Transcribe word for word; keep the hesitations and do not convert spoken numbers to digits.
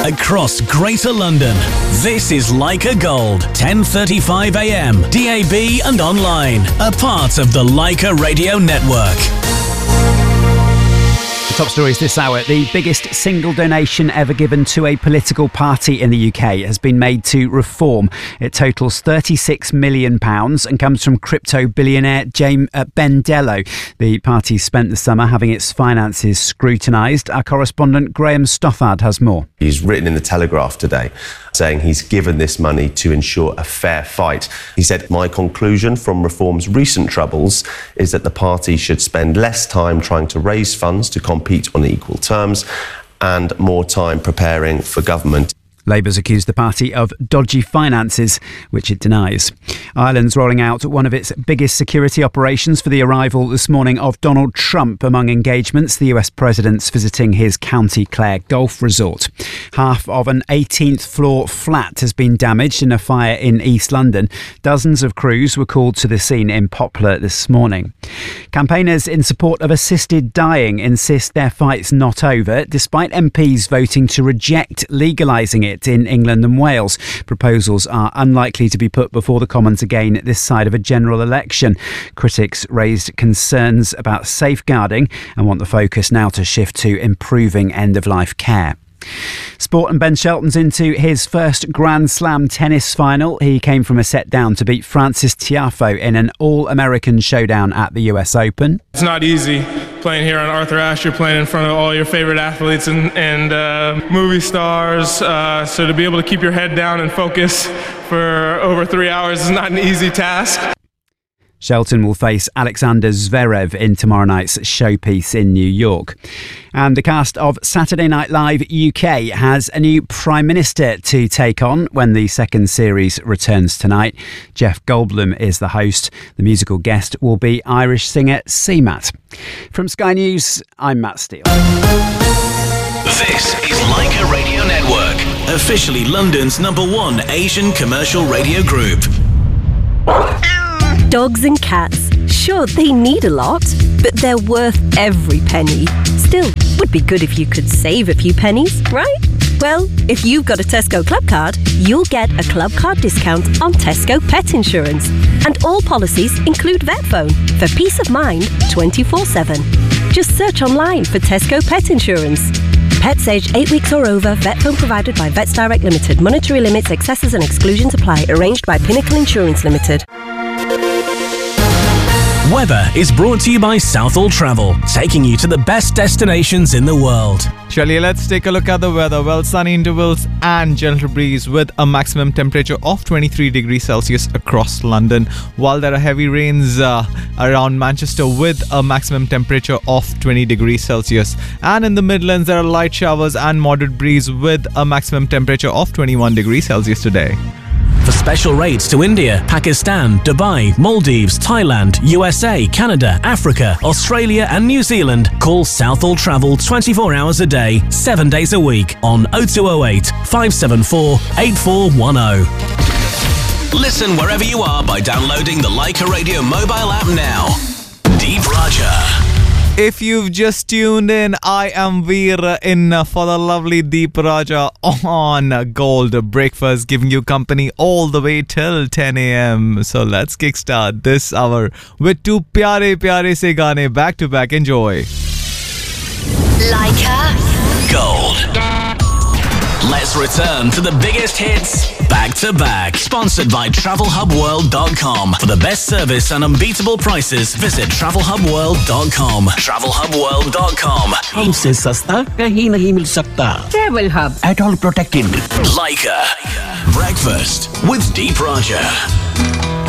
across Greater London. This is Leica Gold, ten thirty-five a m, D A B and online. A part of the Leica Radio Network. Top stories this hour. The biggest single donation ever given to a political party in the U K has been made to Reform. It totals thirty-six million pounds and comes from crypto billionaire James uh, Bendello. The party spent the summer having its finances scrutinised. Our correspondent Graham Stothard has more. He's written in the Telegraph today saying he's given this money to ensure a fair fight. He said, "My conclusion from Reform's recent troubles is that the party should spend less time trying to raise funds to compete on equal terms and more time preparing for government." Labour's accused the party of dodgy finances, which it denies. Ireland's rolling out one of its biggest security operations for the arrival this morning of Donald Trump. Among engagements, the U S president's visiting his County Clare golf resort. Half of an eighteenth floor flat has been damaged in a fire in East London. Dozens of crews were called to the scene in Poplar this morning. Campaigners in support of assisted dying insist their fight's not over, despite M Ps voting to reject legalising it in England and Wales. Proposals are unlikely to be put before the Commons again this side of a general election. Critics raised concerns about safeguarding and want the focus now to shift to improving end-of-life care. Sport, and Ben Shelton's into his first Grand Slam tennis final. He came from a set down to beat Francis Tiafoe in an all-American showdown at the U S Open. It's not easy playing here on Arthur Ashe. You're playing in front of all your favorite athletes and, and uh, movie stars. Uh, so to be able to keep your head down and focus for over three hours is not an easy task. Shelton will face Alexander Zverev in tomorrow night's showpiece in New York. And the cast of Saturday Night Live U K has a new Prime Minister to take on when the second series returns tonight. Jeff Goldblum is the host. The musical guest will be Irish singer C-Matt. From Sky News, I'm Matt Steele. This is Leica Radio Network, officially London's number one Asian commercial radio group. Dogs and cats, sure, they need a lot, but they're worth every penny. Still, would be good if you could save a few pennies, right? Well, if you've got a Tesco Club card, you'll get a Club card discount on Tesco Pet Insurance. And all policies include Vet Phone for peace of mind twenty-four seven. Just search online for Tesco Pet Insurance. Pets aged eight weeks or over. Vet Phone provided by Vets Direct Limited. Monetary limits, excesses and exclusions apply. Arranged by Pinnacle Insurance Limited. Weather is brought to you by Southall Travel, taking you to the best destinations in the world. Shall let's take a look at the weather. Well, sunny intervals and gentle breeze with a maximum temperature of twenty-three degrees Celsius across London, while there are heavy rains uh, around Manchester with a maximum temperature of twenty degrees Celsius. And in the Midlands, there are light showers and moderate breeze with a maximum temperature of twenty-one degrees Celsius today. For special rates to India, Pakistan, Dubai, Maldives, Thailand, U S A, Canada, Africa, Australia and New Zealand, call Southall Travel twenty-four hours a day, seven days a week on oh two oh eight, five seven four, eight four one oh. Listen wherever you are by downloading the Leica Radio mobile app now. Deep Raja. If you've just tuned in, I am Veer in for the lovely Deep Raja on Gold Breakfast, giving you company all the way till ten a m. So let's kickstart this hour with two pyare pyare se gaane back to back. Enjoy. Leica Gold. Let's return to the biggest hits back to back. Sponsored by travel hub world dot com. For the best service and unbeatable prices, visit travel hub world dot com. travel hub world dot com. हमसे सस्ता कहीं नहीं मिल सकता. Travel Hub. At all protected. Leica. Breakfast with Deep Raja.